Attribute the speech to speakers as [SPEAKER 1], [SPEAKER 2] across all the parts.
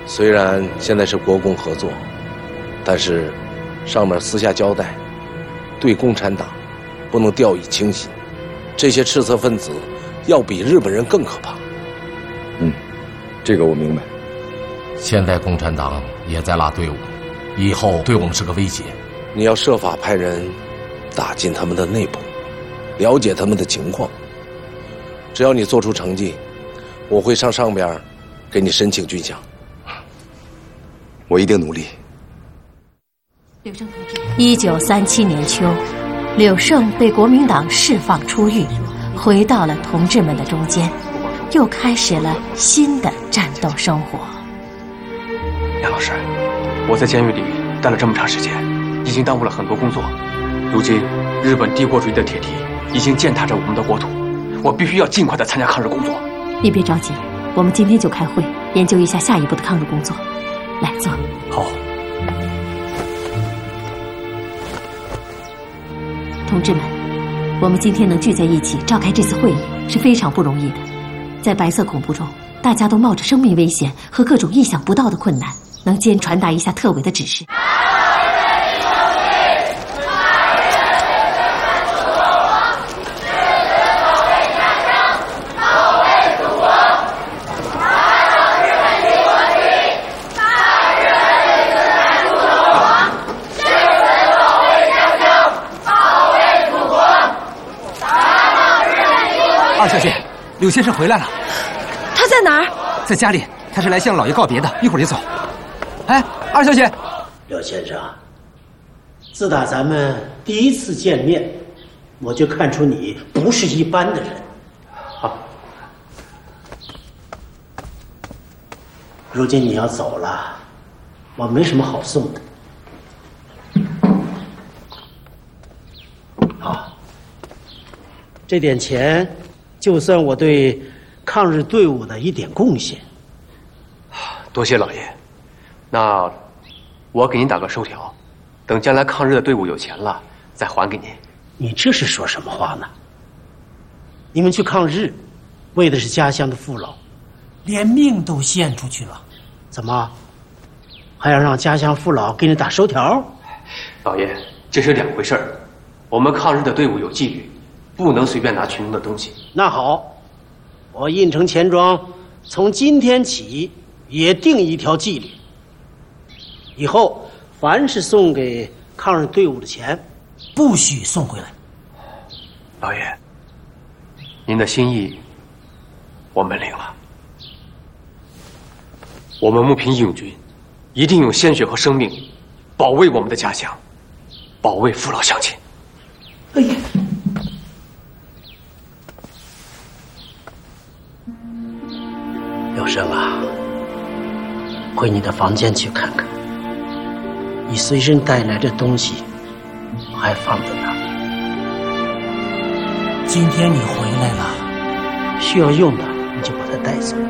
[SPEAKER 1] 虽然现在是国共合作，但是上面私下交代，对共产党不能掉以轻心。这些赤色分子要比日本人更可怕。
[SPEAKER 2] 这个我明白。
[SPEAKER 3] 现在共产党也在拉队伍，以后对我们是个威胁。
[SPEAKER 1] 你要设法派人打进他们的内部，了解他们的情况。只要你做出成绩，我会上边给你申请军饷。
[SPEAKER 2] 我一定努力。
[SPEAKER 4] 1937年秋，柳胜被国民党释放出狱，回到了同志们的中间，又开始了新的战斗生活。
[SPEAKER 5] 梁老师，我在监狱里待了这么长时间，已经耽误了很多工作。如今日本帝国主义的铁蹄已经践踏着我们的国土，我必须要尽快的参加抗日工作。
[SPEAKER 4] 你别着急，我们今天就开会研究一下下一步的抗日工作。来坐。
[SPEAKER 5] 好。
[SPEAKER 4] 同志们，我们今天能聚在一起召开这次会议是非常不容易的。在白色恐怖中，大家都冒着生命危险和各种意想不到的困难，能先传达一下特委的指示。
[SPEAKER 6] 二小姐，柳先生回来了。
[SPEAKER 7] 他在哪儿？
[SPEAKER 6] 在家里，他是来向老爷告别的，一会儿就走。哎，二小姐，
[SPEAKER 8] 柳先生，自打咱们第一次见面，我就看出你不是一般的人。好，如今你要走了，我没什么好送的。好，这点钱，就算我对抗日队伍的一点贡献。
[SPEAKER 5] 多谢老爷，那我给您打个收条，等将来抗日的队伍有钱了再还给您。
[SPEAKER 8] 你这是说什么话呢？你们去抗日，为的是家乡的父老，连命都献出去了，怎么还要让家乡父老给你打收条？
[SPEAKER 5] 老爷，这是两回事儿。我们抗日的队伍有纪律，不能随便拿群众的东西。
[SPEAKER 8] 那好，我印城钱庄从今天起也定一条纪律，以后凡是送给抗日队伍的钱，不许送回来。
[SPEAKER 5] 老爷，您的心意我们领了。我们木平义勇军一定用鲜血和生命保卫我们的家乡，保卫父老乡亲。
[SPEAKER 8] 哎呀，柳生啊，回你的房间去看看，你随身带来的东西还放在哪？今天你回来了，需要用的你就把它带走。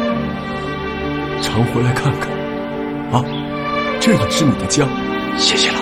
[SPEAKER 2] 常回来看看，啊，这里是你的家。
[SPEAKER 5] 谢谢了。